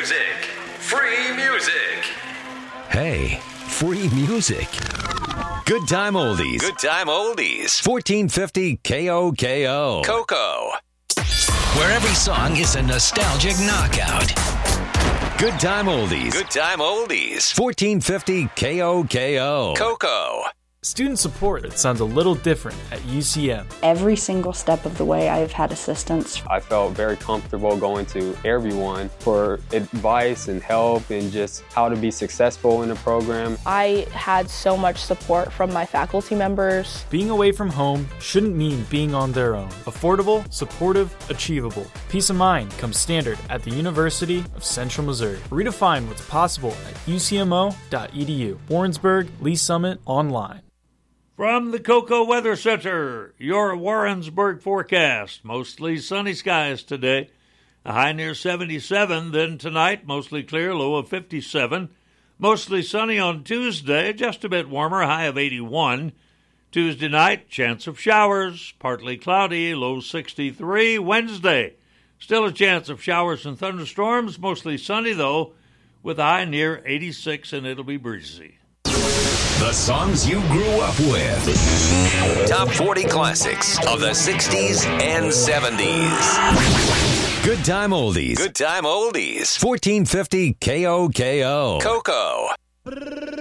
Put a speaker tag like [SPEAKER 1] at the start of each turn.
[SPEAKER 1] music. Free music.
[SPEAKER 2] Hey, free music. Good time oldies.
[SPEAKER 1] Good time oldies.
[SPEAKER 2] 1450 KOKO.
[SPEAKER 1] Coco.
[SPEAKER 3] Where every song is a nostalgic knockout.
[SPEAKER 2] Good time oldies.
[SPEAKER 1] Good time oldies.
[SPEAKER 2] 1450 KOKO.
[SPEAKER 1] Coco.
[SPEAKER 4] Student support that sounds a little different at UCM.
[SPEAKER 5] Every single step of the way, I've had assistance.
[SPEAKER 6] I felt very comfortable going to everyone for advice and help and just how to be successful in the program.
[SPEAKER 7] I had so much support from my faculty members.
[SPEAKER 4] Being away from home shouldn't mean being on their own. Affordable, supportive, achievable. Peace of mind comes standard at the University of Central Missouri. Redefine what's possible at ucmo.edu. Warrensburg, Lee Summit, online.
[SPEAKER 8] From the Coco Weather Center, your Warrensburg forecast. Mostly sunny skies today. A high near 77. Then tonight, mostly clear, low of 57. Mostly sunny on Tuesday, just a bit warmer, high of 81. Tuesday night, chance of showers, partly cloudy, low 63. Wednesday, still a chance of showers and thunderstorms, mostly sunny though, with a high near 86, and it'll be breezy.
[SPEAKER 3] The songs you grew up with.
[SPEAKER 1] Top 40 classics of the 60s and 70s.
[SPEAKER 2] Good time oldies.
[SPEAKER 1] Good time oldies.
[SPEAKER 2] 1450 KOKO.
[SPEAKER 1] Coco.